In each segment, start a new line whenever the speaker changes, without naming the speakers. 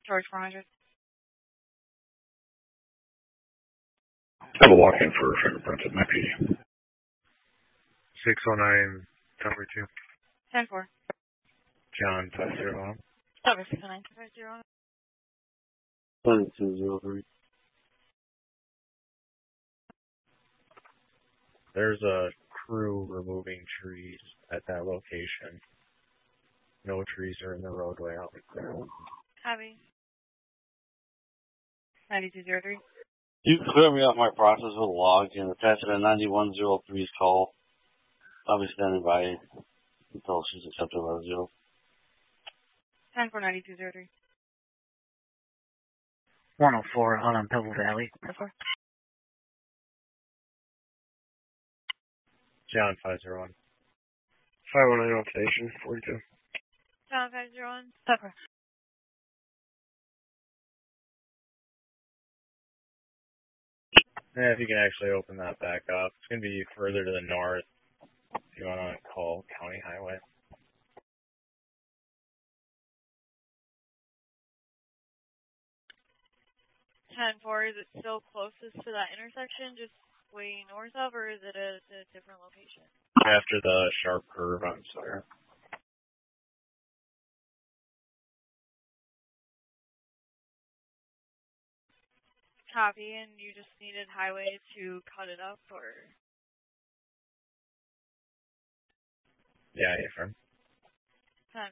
George 400.
I have a walk-in for fingerprints at my PD.
609, cover 2.
10-4.
John 501.
Cover 609, 250.
2203.
There's a crew removing trees at that location. No trees are in the roadway. I'll be clear.
Copy. 9203.
You can clear me up my process with a log and attach it to 9103's call. I'll be standing by until she's accepted by the zero.
10-4, 9203.
104 on Pebble Valley.
10-4.
John 501.
519 on station, 42.
John 501. 10-4.
Yeah, if you can actually open that back up. It's going to be further to the north if you want to call County Highway.
Four. Is it still closest to that intersection, just way north of, or is it at a different location?
After the sharp curve on Sawyer.
Copy, and you just needed highway to cut it up, or?
Yeah, affirm.
10.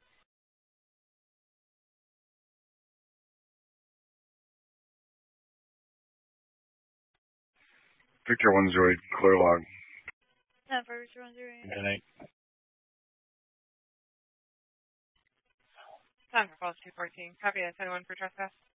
Victor 108, clear log.
10 for Victor 108.
Good night.
Time for false 214. Copy that. 21 for trespass.